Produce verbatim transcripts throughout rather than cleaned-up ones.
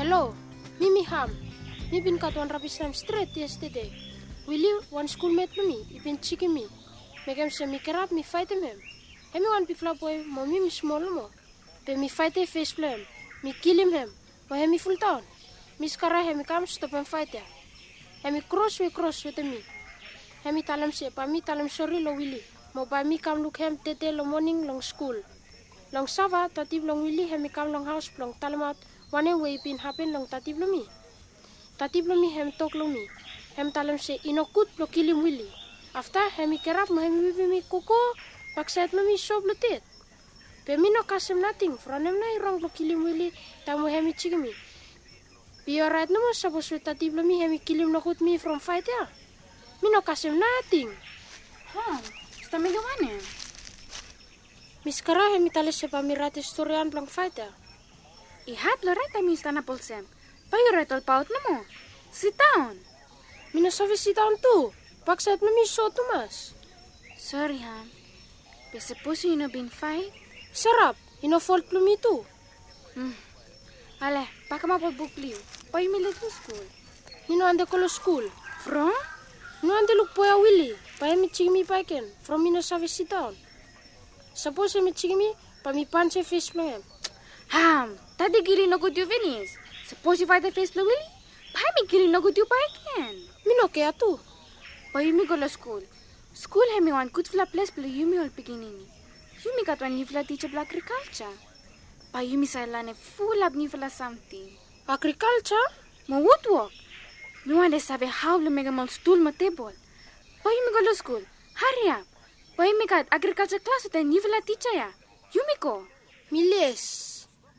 Hello, Mimi Ham. Mi bin katuan rubbish time straight yesterday. Willie, one schoolmate to me, he been checking me. Make him say me kerap, me fight him him. Hemi one big flap boy, mommy me small mo. Be me fight a face play him. Me kill him him. But hemi full town. Me skara hemi come stop and fight ya. Hemi cross we cross with me. Hemi tell him say, pa me tell him sorry lo Willie. Mo by me come look him tete lo morning long school. Long sava, tatib long Willie, hemi come long house, long tell him out. One way been happen long tatib lo me. Tatib lo me hem talk lo me. Hem tell him say, ino good lo kill him Willie. After hemi kerap mo hemi bibi me koko. Pakset lo me so blotet. Pe me no kasem nothing. From him na wrong lo kill him Willie. Tamo hemi chig me. Be alright no mo suppose with tatib lo me hemi kill him no good me from fight ya. Me no kasem nothing. Huh? Sta me gawane? Miss kara hemi tale se pa mi rate storyan long fight ya. Ihat lo right ami sta na polsem. Pa you right all paut na mo. Sit down. Me no sabi sit down too. Pakset lo me so tumas. Sorry, Ham. But suppose you no been fight? Sarap. You no fault lo me too. Hmm. Ale, baka mapag-book liu. Pa you milit mo school? Me no ande kolo school. From? No ande look boya Willie. Pa hemi chig me paiken. From me no sabi sit down. Suppose hemi chig me, pa mi punch face lo him. Ham, tadi gili no good you Venice. Suppose you fight the face lo Willie? Pa hemi gili no good you paiken. Me no kaya too. Pa you mi go to school. School hemi one good fla place pala you mi all beginning. You mi got one new fla teacher for agriculture. Pa you mi sa lane full up new fla something. Agriculture? Mo woodwork. Mi wande sabe how lo mega mal stool mo table. Pa you mi go to school. Hurry up. Pa you mi got agriculture class with a new fla teacher ya. You mi go. Miles.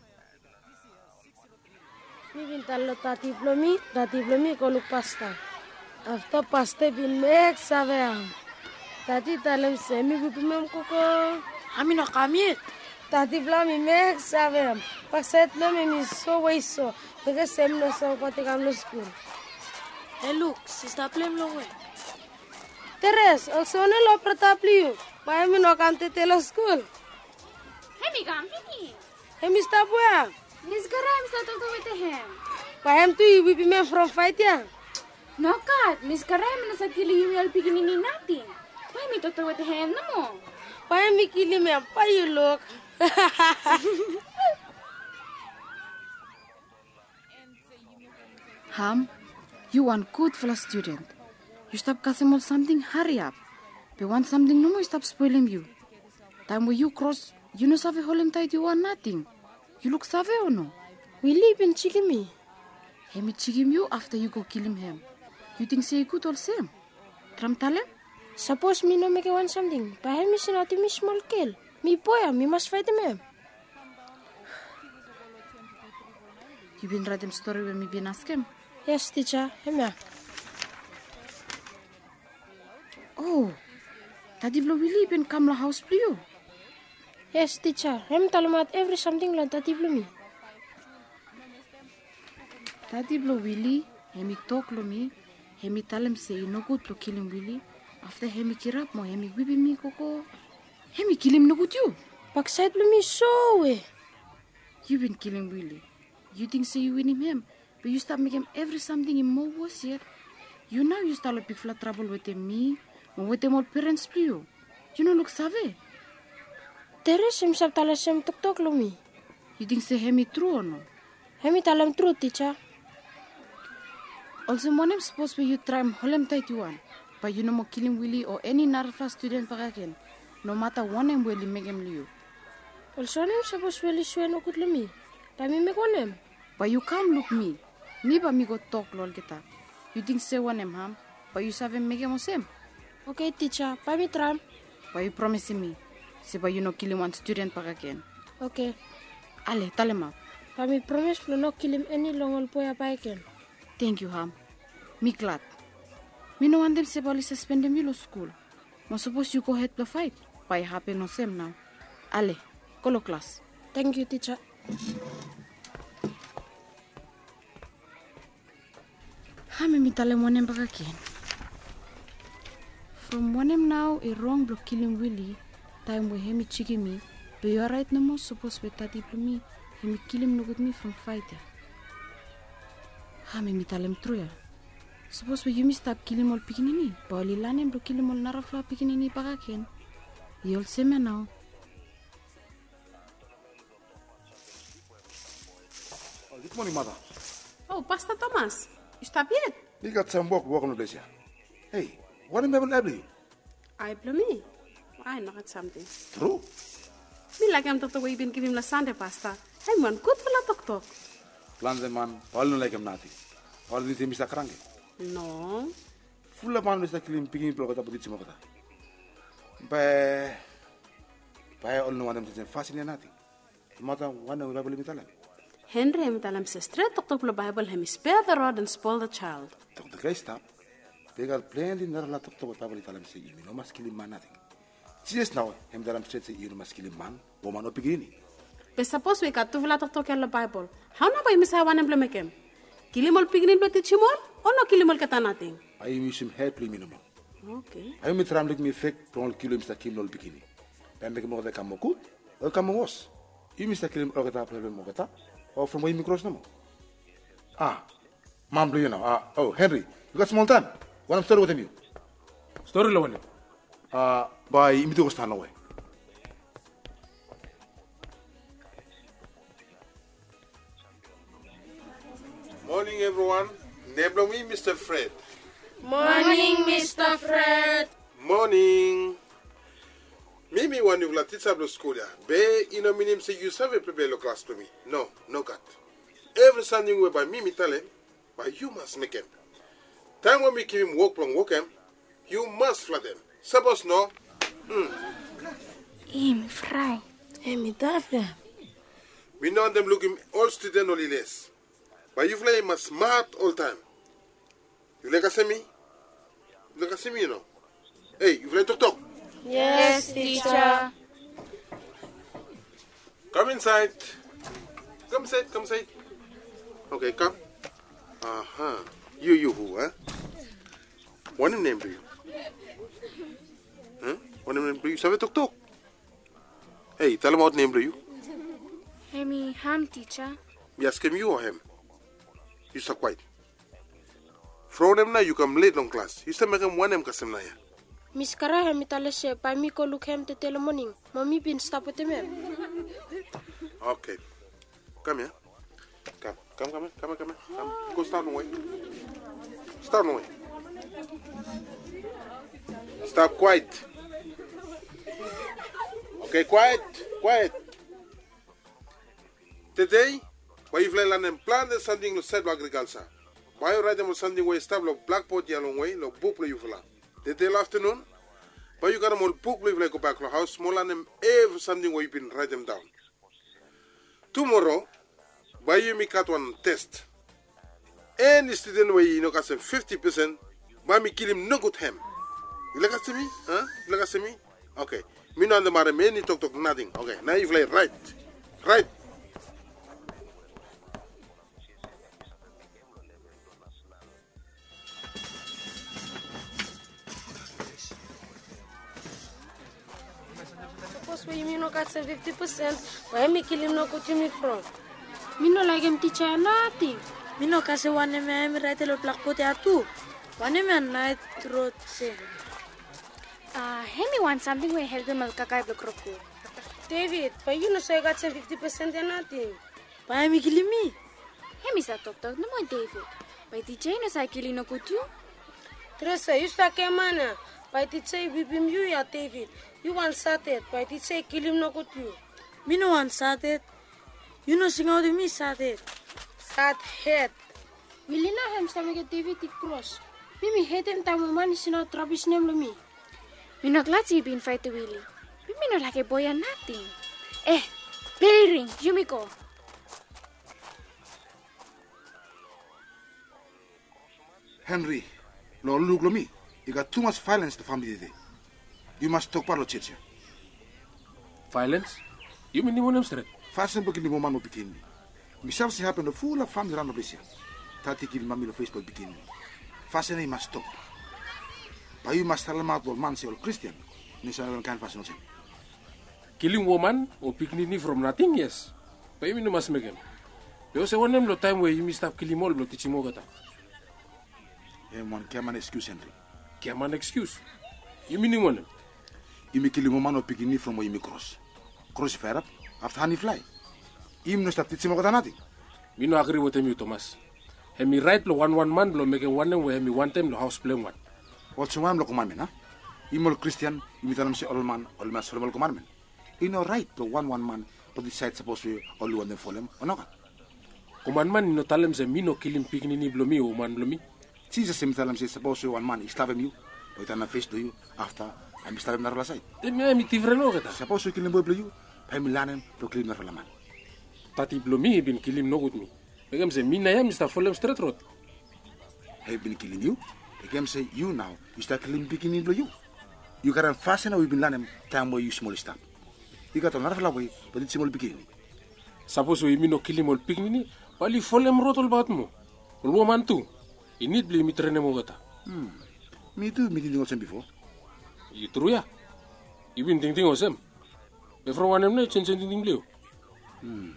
Mi bin talo tati plomi, tati plomi ko look pasta. After pasta bin make sabe. Tati talem semi bibi mem koko. Ami no kami. Tati plomi make sabe. Pakset lo mi mi so way so. Because sem no so ko te kam lo school. Hey look, sister plem lo we. Teres, also ne lo pratap liu. Pa mi no kam te te lo school. Hemi gam fini. Hemi sta boya. Nis garam sa to go with him. Pa hem tu you bibi mem from fight ya. No kat, Miss Karam na sa kili yung yung piginin natin. Why mi to with him na mo? Pa hem mi kili mem, pa you look. Ham, you one good for a student. You stop cussing or something, hurry up. They want something no more, stop spoiling you. Time when you cross, you know save hole tight you want nothing. You look save or no? We live in Chigimi. He me chigim you after you go kill him him. You think say good or same? Tram talem? Suppose me no make one something. Pa hem is not me small kill. Me boy, me must fight him. You been read him story when me been ask him? Yes, teacher. Him ya. Oh, tadi vlo Willie been come la house for you. Yes, teacher. Him tell me every something like tadi vlo me. Tadi vlo Willie, hemi talk lo me, hemi tell him say no good to kill him Willie. After hemi kirap mo, hemi whip me koko. Hemi kill him no good you. Backside vlo me so we. You been killing Willie. You think say you win him him, but you start making him every something in more worse yet. You now you start a big flat trouble with him me, or with them all parents for you. You know look save. Teres himself tell us him tok tok lo me. You think say hemi true or no? Hemi tell him true, teacher. Also, when I'm supposed to you try him hold tight you one, but you no more killing Willie or any Narfa student for again. No matter one him will make him live. Also, I'm supposed to really swear no good lo me. But me make one him. But you can't look me. Me but me go talk lol kita. You think say one him ham, but you have him make him same. Okay, teacher. But me try. But you promise me, say but you no killing one student for again. Okay. Ale, tell him up. But me promise to not kill him any longer boy again. Thank you, Ham. Me glad. Me no want them say about suspend them you school. Mo suppose you go ahead to fight. But happen no same now. Ale, colo class. Thank you, teacher. Ham me tell him one him back again. From one him now a wrong block killing Willie. Time we him chicken me. But you are right no more suppose we tati me. Him kill him no good me from fighter. Ha, me mitalem true ya. Suppose we you stop killing all pikinini. Pauli lanem bro killing all narafla pikinini pagaken. You'll see me now. Oh, good morning, mother. Oh, Pastor Thomas, you stop yet? You got some work work on the place here. Hey, what am I able I blame me. I know it's something. True. Me like I'm the way you been giving him Sunday, Pastor. I'm one good for la talk talk. Plan the man, all no like him nothing. All the things Mister Krange. No. Full of man Mister Killing picking plugata put it By by all no one them fascinating nothing. Mother, one of the Bible Mitala. Henry Mitalam says straight talk to the Bible him spare the rod and spoil the child. Talk the great stop. They got plainly never lot talk to Bible Italam say you no must kill him man nothing. Just now, him that I'm straight say you must kill him man, woman or beginning. But suppose we got to talk to the Bible. How now by Miss I want to make him? Kill him all beginning but teach him all or no kill him all kata nothing? I wish him help me minimum. Okay. I am trying to make me fake don't kill him Mister Kim no beginning. Then make more the come good or come worse. You Mister Kim or kata problem mogata or from where you cross no more. Ah, mom, do you know? Ah, oh, Henry, you got small time. What I'm story with you? Story lo wani. Ah, by imito ko stand away. Morning, everyone. Neblo me, Mister Fred. Morning, Mister Fred. Morning. Mimi one of la teacher of school ya. Be ino minim say you serve prepare lo class to me. No, no cat. Every standing way by Mimi tell him, but you must make him. Time when we give him walk from walk him, you must flat him. Suppose no. Hmm. Im fry. Emi dafra. We know them look him all student only less. But you fly him smart all time. You like a semi? You like a semi, you know? Hey, you fly talk talk. Yes, teacher. Come inside. Come inside, come inside. Okay, come. Uh-huh. You, you who, huh? What name do you? Huh? What name do you? Sabe talk talk. Hey, tell him what name do you? Hemi ham teacher. We ask him you or him? You stay quiet. From them now you come late on class. You still make him one name kasem na ya. Miss Karaha mitalese pa mi ko look him te morning. Mommy been stop with him. Okay. Come here. Come, come, come, come, come, come. Go stand away. Stand away. Stop quiet. Okay, quiet, quiet. Today, why you fly and plan the something to set agriculture. Why you write them something where you stop lo blackboard yellow way, lo book you fly. The day afternoon, but you got them all book you like go back to house, small and them every something where you been write them down. Tomorrow, why you make out one test. Any student where you know got some fifty percent, why me kill him no good him. You like to me? Huh? You like to me? Okay. Me no the matter, me talk talk nothing. Okay, now you fly right. Right. Suppose we me no got some fifty percent. Why me kill him no go to me from? Me no like him teacher nothing. Mino kasi wane me ay mirate lo blackboard ya tu. Wane me night road se. Uh, Hemi want something where help them kakay the kroku. David, but you know so I got some fifty percent and nothing. Pa mi kili mi. Hemi sa tok tok no mo David. By teacher no sa kili no kutu. Teresa, you sta kemana. By teacher bibim you ya David. You want satet, by teacher kill him no kutu. Mino want satet. You know sing out me satet. Sat head. Wilina hem sta make David ti cross. Mimi hate him tamu man is not rubbish name lo me. We not glad you been fight to Willie. We not like a boy and nothing. Eh, play ring, Yumiko. Henry, lo look lo me. You got too much violence in the family today. You must talk parlo chicha. Violence? You mean you want straight? Fasten book in the moment of bikini. Myself see happen the full of family around this year. Tati kill mommy the Facebook bikini. Fasten he must stop. But you must tell him out what man say all Christian. Nisa can't fasten him. Killing woman or picking from nothing, yes. But you must make him. Yo se one lo time where you missed up kilimol lo tichimo gata. E mon keman excuse Henry. Keman excuse. You mean one? Imi kilimo mano pikini from imi cross. Cross fair up after honey fly. Im no stop tichimo gata nati. Me no agree with him, Thomas. Hemi right lo one one man lo make one name where hemi one time lo house play one. What's one lo commandment, huh? Imol Christian, imitalam si all man, all man solomol commandment. You know right lo one one man, but the side supposed to all one them for them or not. Commandment no talem se me no killing pikini blomi o man blomi. Jesus imitalam si supposed to one man is stab you, but I'm face to you after I'm stabbing na side. Te me mi tivreno gata. Supposed to kill him boy you, pay me lanem to kill na man. Tati blomi bin killing no good me. Begam say me na ya Mister Folem straight road. Have been killing you. Begam say you now you start killing bikini blow you. You got a fasten or we've been learning time where you small stop. You got another way, but it's small bikini. Suppose we mean no killing all picnic, while you Folem road all about mo. Or woman too. You need blame me trene mo gata. Hmm. Me too, meeting also before. You true ya? You been thinking of them. Before one of them change anything blue. Hmm.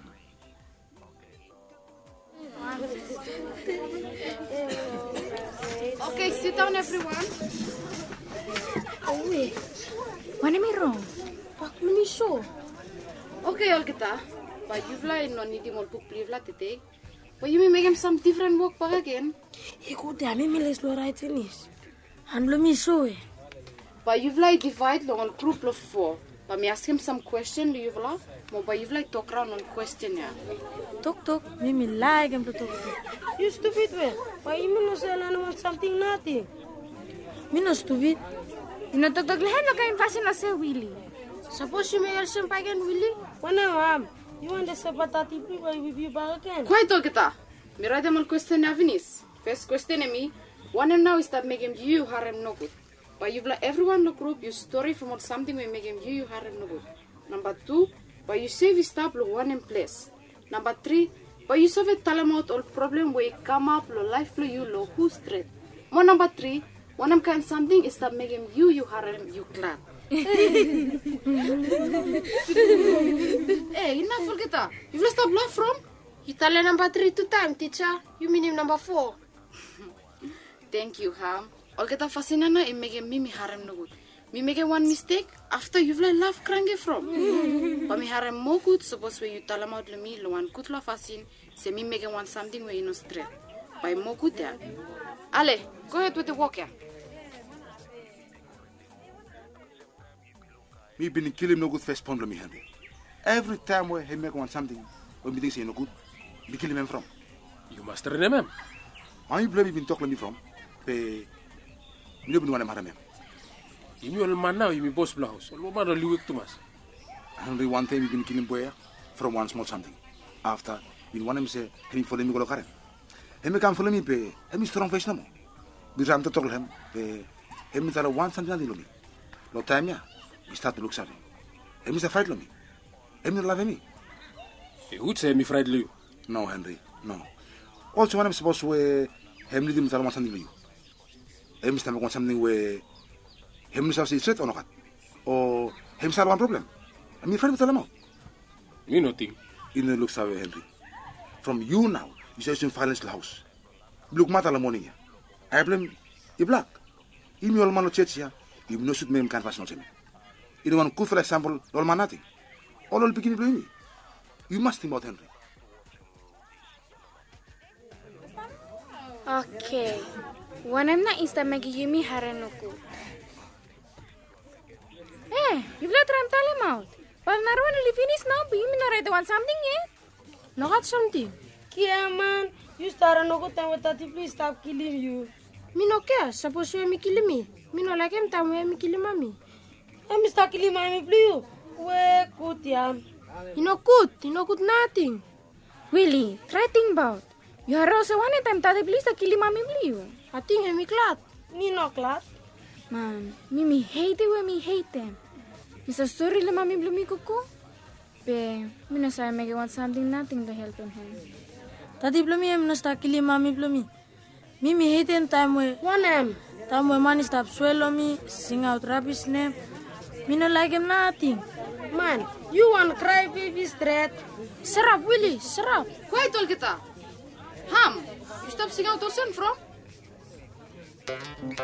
Okay, sit down, everyone. Oh, wait. What am I wrong? Pak lumi so. Okay, all kita. But you fly no need him all book play today. But you may make him some different work back again. He could have me let's lo right finish. And lo me so eh. But you fly divide long on group of four. But me ask him some question, do you fly? Mo but you fly talk around on question ya. Talk talk, me me like him to talk. You stupid way. Why you no say I want something nothing? Me no stupid. You know, talk talk lahat lo kain pasin na say Willie. Suppose you may also buy again, Willie? When I'm, you want the sapatati people with you back again? Quite all kita. Me write them on question ya finish. First question me. One and now is that make him you harem no good. But you like everyone in the group, you story from what something will make him you, you harem no good. Number two, but you save his stop lo one in place. Number three, but you solve a tell him out all problem where it come up lo life lo you lo who straight. More number three, one of kind something is that make him you, you harem you glad. Hey, enough for kita. You will stop laugh from? You tell her number three two time, teacher. You mean him number four. Thank you, Ham. All kita fascinana and make me me harem no good. Me make one mistake after you've like laugh cranky from. But me harem more good suppose where you tell them out to me lo one good laugh fascin say me make one something where you know straight. By more good there. Ale, go ahead with the walk here. Me been killing no good first pound me Henry. Every time where he make one something, when me think say no good, be killing him from. You must rename him. Why you believe been talking me from? Pe, me no been one him. You mean all man now, you mean boss blouse. All man only week Thomas. Only one time we been killing boy from one small something. After, we one him say, he follow me go look at him. He me come follow me pe, he me strong face no more. We ram to talk him pe, he me tell one something lo me. Lo time ya. We start to look savvy. He is a fight me. He me love me. You would say me fried you. No, Henry, no. Also, when I'm supposed to wear, him need him to want something to you. Him is want something where him himself say straight or not. Or himself one problem. I mean, friend, tell him out. Me nothing. You know, look savvy, Henry. From you now, you say some violence to the house. Look, matter the morning. I blame you black. You me all man of church here. You know, should me can't pass no him. You want good for example, all man nothing. All all beginning blame me. You must think about Henry. Okay. One am na insta magi yumi haranuku. Eh, you've let Ram tell him out. But Narwan will finish now, but you mean I want something yet? No got something. Kia man, you start no good time with that. Please stop killing you. Me no care. Suppose you me kill me. Me no like him time where me kill mommy. I'm stuck killing my blue. Where good yam? He no good. He no good nothing. Willie, try think about. You are also one time that please to kill mommy blue. I think he me glad. Me no glad. Man, me me hate it when me hate them. Is a story le mommy blue me kuku? Be, me no say make want something nothing to help him. Tadi blue me I'm no stuck killing mommy blue me. Me me hate him time where One am. time where man stop swallow me, sing out rubbish name. Me no like him nothing. Man, you want cry baby straight? Serap, Willie, serap. Quiet all kita. Ham, you stop singing out our son from?